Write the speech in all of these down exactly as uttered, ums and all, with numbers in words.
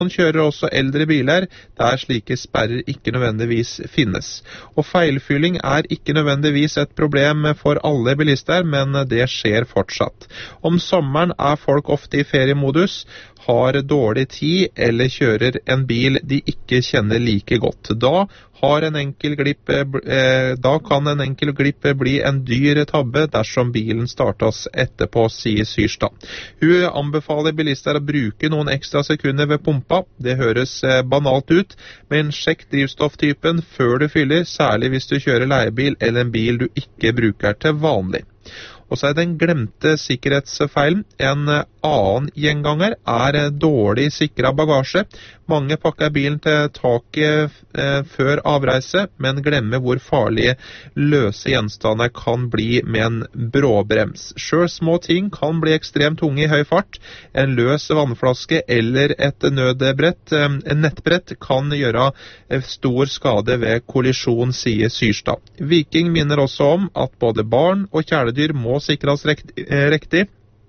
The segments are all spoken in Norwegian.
Man kjører også eldre biler, der slike sperrer ikke nødvendigvis finnes. Og feilfylling er ikke nødvendigvis et problem for alle bilister, men det skjer fortsatt. Om sommeren er folk ofte i feriemodus, har dårlig tid eller kjører en bil de ikke kjenner like godt. Da, har en enkel glipp, eh, da kan en enkel glipp bli en dyr tabbe dersom bilen startes etterpå, sier Syrstad. Hun anbefaler bilister å bruke noen ekstra sekunder ved pumpa. Det høres eh, banalt ut, men sjekk drivstofftypen før du fyller, særlig hvis du kjører leiebil eller en bil du ikke bruker til vanlig. Og så er den glemte sikkerhetsfeilen. En annen gjenganger er dårlig sikret bagasje. Mange pakker bilen til taket eh, før avreise, men glemmer hvor farlige løse gjenstander kan bli med en bråbrems. Selv små ting kan bli ekstremt tunge i høy fart. En løs vannflaske eller et nødbrett, eh, en nettbrett, kan gjøre stor skade ved kollisjon, sier Syrstad. Viking minner også om at både barn og kjæledyr må sikres riktig.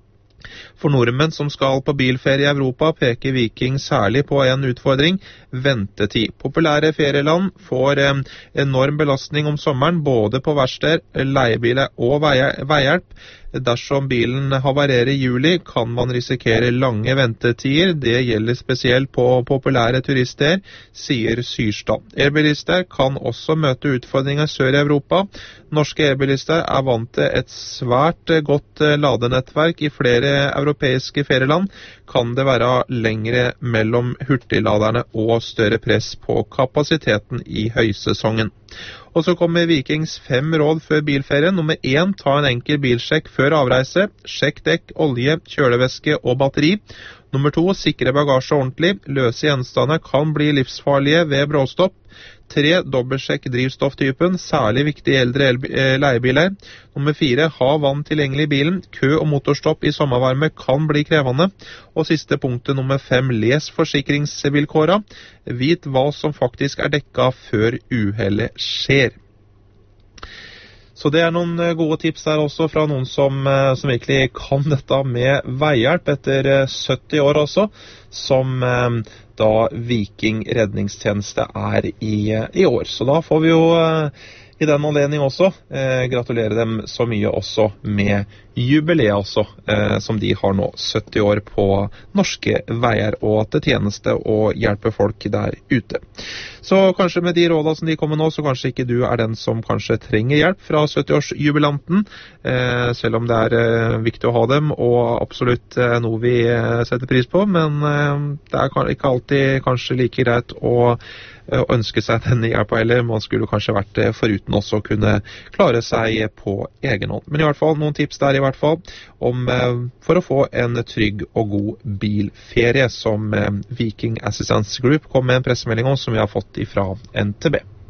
For nordmenn som skal på bilferie i Europa peker Viking særlig på en utfordring: ventetid. Populære ferieland får eh, enorm belastning om sommeren, både på verksteder, leiebiler og veihjelp. Dersom bilen havarerer i juli, kan man risikere lange ventetider. Det gjelder spesielt på populære turister, sier Syrstad. Elbilister kan også møte utfordringer sør i Europa. Norske elbilister er vant til et svært godt ladenettverk i flere europeiske ferieland. Kan det være lengre mellom hurtigladerne og større press på kapasiteten i høysesongen. Og så kommer Vikings fem råd før bilferien. Nummer én, ta en enkel bilsjekk før avreise. Sjekk dekk, olje, kjølevæske og batteri. Nummer to, sikre bagasje ordentlig. Løse gjenstander kan bli livsfarlige ved bråstopp. Tre, dobbeltsjekk drivstofftypen, særlig viktig i eldre leiebiler. Nummer fire, ha vann tilgjengelig i bilen. Kø og motorstopp i sommervarme kan bli krevende. Og siste punktet, nummer fem, les forsikringsvilkårene. Vit hva som faktisk er dekket før uhellet skjer. Så det er noen gode tips der også fra noen som, som virkelig kan dette med veihjelp etter sytti år også, som da Viking redningstjeneste er i, i år. Så da får vi jo i den anledning også eh, gratulere dem så mye også med jubileet også, eh, som de har nå sytti år på norske veier og til tjeneste og hjelpe folk der ute. Så kanskje med de rådene som de kommer nå, så kanskje ikke du er den som kanskje trenger hjelp fra sytti-årsjubilanten, eh, selv om det er eh, viktig å ha dem og absolutt eh, noe vi eh, setter pris på, men eh, det er ikke alltid kanskje like greit å å ønske seg denne hjelpa, eller man skulle kanskje vært foruten også å kunne klare seg på egen hånd. Men i hvert fall noen tips der i hvert fall om, for å få en trygg og god bilferie, som Viking Assistance Group kom med en pressemelding om, som vi har fått ifra N T B.